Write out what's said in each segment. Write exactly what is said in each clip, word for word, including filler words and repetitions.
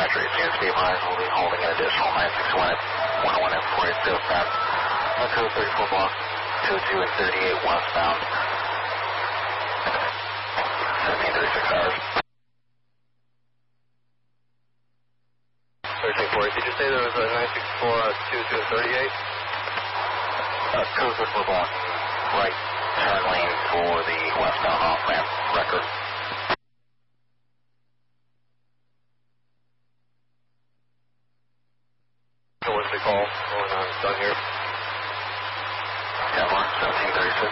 Entry, June Steve Hines will be holding an additional nine six one at one oh one F four eight zero south. Uh, code thirty-four block, two two and thirty-eight westbound. seventeen thirty-six hours. thirteen forty, did you say there was a nine six four, uh, two two and thirty-eight? Uh, code thirty-four block, right turn lane for the westbound off-ramp, record. So what's the call going on down here? Yeah, Mark, seventeen thirty-six.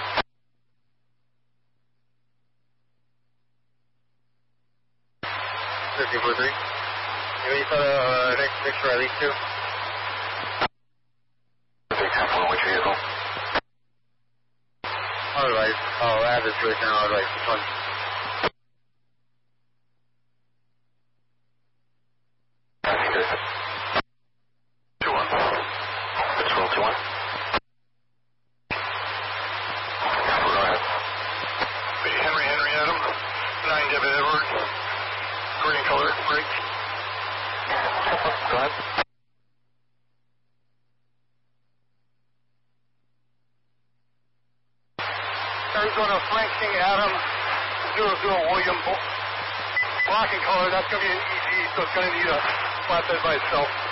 thirteen forty-three. You saw the uh, next picture I leaked to? Big ten four, which vehicle? Alright, I'll add this right now, alright, this one. two one. It's roll two one. Go ahead. Henry, Henry Adam, nine David Edward, green color, break. Go ahead. Arizona Frank King Adam, zero zero William, black and color, that's going to be an E G, so it's going to need a flatbed by itself.